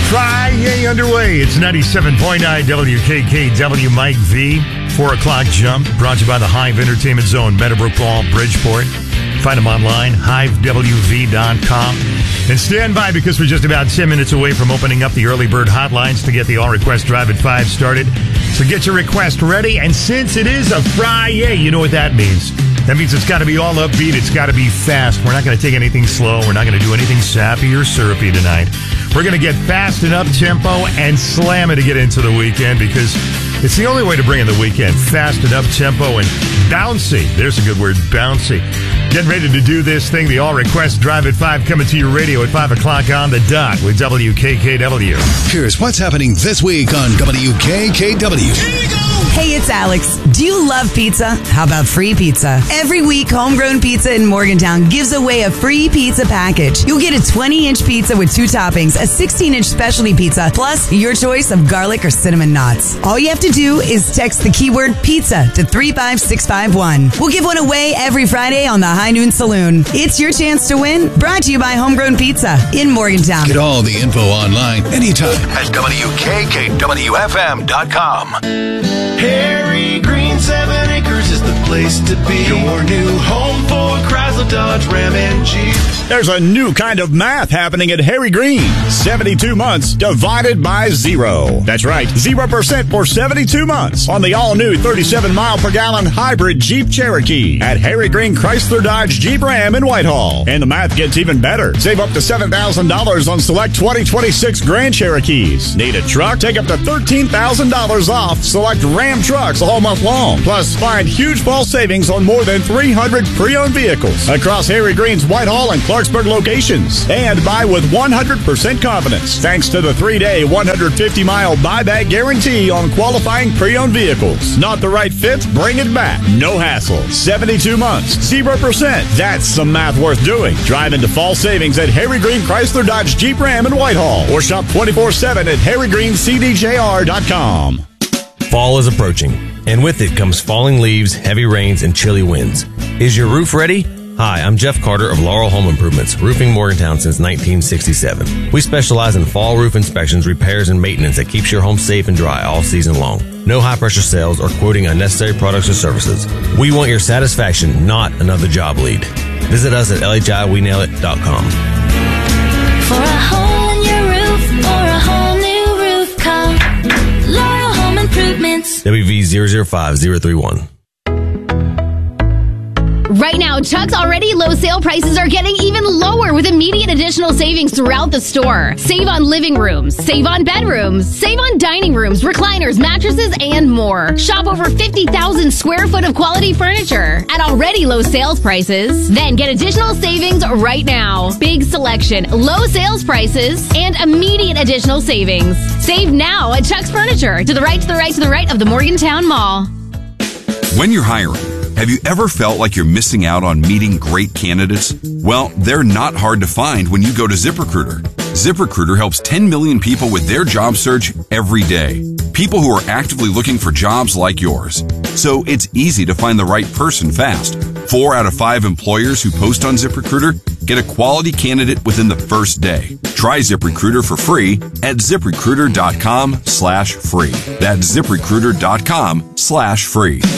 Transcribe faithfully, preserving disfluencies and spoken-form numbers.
Friday underway. It's ninety-seven point nine W K K W. Mike V. four o'clock jump. Brought to you by the Hive Entertainment Zone, Meadowbrook Mall, Bridgeport. Find them online, hive w v dot com. And stand by because we're just about ten minutes away from opening up the early bird hotlines to get the All Request Drive at five started. So get your request ready. And since it is a Friday, you know what that means. That means it's got to be all upbeat. It's got to be fast. We're not going to take anything slow. We're not going to do anything sappy or syrupy tonight. We're going to get fast and up-tempo and slam it to get into the weekend because it's the only way to bring in the weekend. Fast and up-tempo and bouncy. There's a good word, bouncy. Getting ready to do this thing, the All Request Drive at five, coming to your radio at five o'clock on the dot with W K K W. Here's what's happening this week on W K K W. Hey, it's Alex. Do you love pizza? How about free pizza? Every week, Homegrown Pizza in Morgantown gives away a free pizza package. You'll get a twenty-inch pizza with two toppings, a sixteen-inch specialty pizza, plus your choice of garlic or cinnamon knots. All you have to do is text the keyword pizza to three five six five one. We'll give one away every Friday on the High Noon Saloon. It's your chance to win. Brought to you by Homegrown Pizza in Morgantown. Get all the info online anytime at W K K W F M dot com. Harry Green, seven acres is the place to be. Your new home for Chrysler, Dodge, Ram, and Jeep. There's a new kind of math happening at Harry Green. seventy-two months divided by zero. That's right, zero percent for seventy-two months on the all-new thirty-seven mile per gallon hybrid Jeep Cherokee at Harry Green Chrysler, Dodge, Jeep, Ram in Whitehall. And the math gets even better. Save up to seven thousand dollars on select twenty twenty-six Grand Cherokees. Need a truck? Take up to thirteen thousand dollars off select Ram trucks all month long. Plus, find huge fall savings on more than three hundred pre-owned vehicles across Harry Green's Whitehall and Clarksburg locations. And buy with one hundred percent confidence thanks to the three-day, one hundred fifty mile buyback guarantee on qualifying pre-owned vehicles. Not the right fit? Bring it back. No hassle. seventy-two months, zero percent. That's some math worth doing. Drive into fall savings at Harry Green Chrysler, Dodge, Jeep, Ram in Whitehall or shop twenty-four seven at harry green c d j r dot com. Fall is approaching, and with it comes falling leaves, heavy rains, and chilly winds. Is your roof ready? Hi, I'm Jeff Carter of Laurel Home Improvements, roofing Morgantown since nineteen sixty-seven. We specialize in fall roof inspections, repairs, and maintenance that keeps your home safe and dry all season long. No high-pressure sales or quoting unnecessary products or services. We want your satisfaction, not another job lead. Visit us at l h i we nail it dot com. For a hole in your roof or a whole new roof, call Laurel Home Improvements. W V zero zero five zero three one. Right now, Chuck's already low sale prices are getting even lower with immediate additional savings throughout the store. Save on living rooms, save on bedrooms, save on dining rooms, recliners, mattresses, and more. Shop over fifty thousand square foot of quality furniture at already low sales prices. Then get additional savings right now. Big selection, low sales prices, and immediate additional savings. Save now at Chuck's Furniture, to the right, to the right, to the right of the Morgantown Mall. When you're hiring, have you ever felt like you're missing out on meeting great candidates? Well, they're not hard to find when you go to ZipRecruiter. ZipRecruiter helps ten million people with their job search every day. People who are actively looking for jobs like yours. So it's easy to find the right person fast. Four out of five employers who post on ZipRecruiter get a quality candidate within the first day. Try ZipRecruiter for free at ZipRecruiter dot com slash free. That's ZipRecruiter dot com slash free.